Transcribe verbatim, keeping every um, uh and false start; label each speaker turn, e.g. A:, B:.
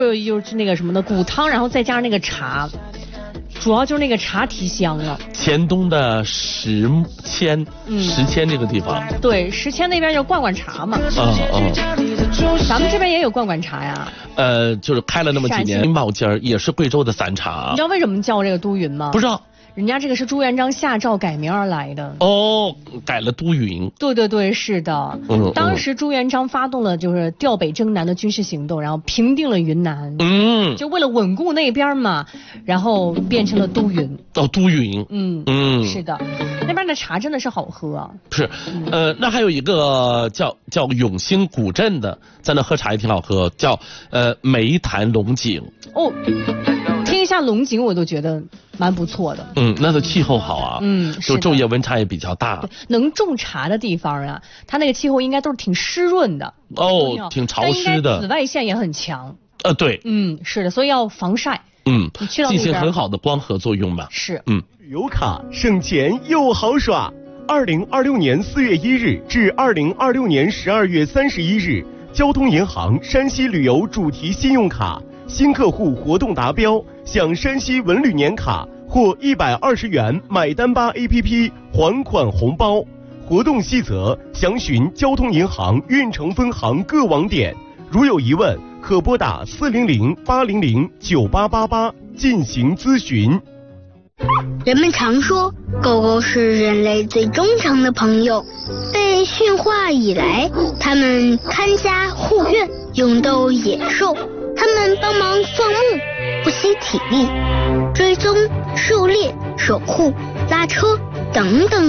A: 就是那个什么的骨汤，然后再加上那个茶，主要就是那个茶提香了。
B: 黔东的石阡，嗯，石阡这个地方，
A: 对，石阡那边就灌灌茶嘛。嗯嗯，咱们这边也有灌灌茶呀。
B: 呃，就是开了那么几年，冒尖儿也是贵州的散茶。
A: 你知道为什么叫这个都匀吗？
B: 不知道。
A: 人家这个是朱元璋下诏改名而来的
B: 哦，改了都匀。
A: 对对对，是的。嗯，当时朱元璋发动了就是调北征南的军事行动，然后平定了云南。嗯，就为了稳固那边嘛，然后变成了都匀。
B: 哦，都匀。
A: 嗯嗯，是的，那边的茶真的是好喝啊。
B: 是，呃，那还有一个叫叫永兴古镇的，在那喝茶也挺好喝，叫呃梅潭龙井。哦，
A: 听一下龙井我都觉得蛮不错的。
B: 嗯，那个气候好啊。嗯，就昼夜温差也比较大。
A: 能种茶的地方啊，它那个气候应该都是挺湿润的。
B: 哦，挺潮湿的。
A: 紫外线也很强。
B: 呃，对。
A: 嗯，是的，所以要防晒。
B: 嗯，进行很好的光合作用嘛。
A: 是。
B: 嗯，
C: 旅游卡省钱又好耍。二零二六年四月一日至二零二六年十二月三十一日，交通银行山西旅游主题信用卡新客户活动达标，享山西文旅年卡或一百二十元买单吧 A P P 还款红包。活动细则详询交通银行运城分行各网点，如有疑问可拨打四零零八零零九八八八进行咨询。
D: 人们常说狗狗是人类最忠诚的朋友，被驯化以来，它们看家护院，勇斗野兽，它们帮忙放牧，不惜体力，追踪、狩猎、守护、拉车等等。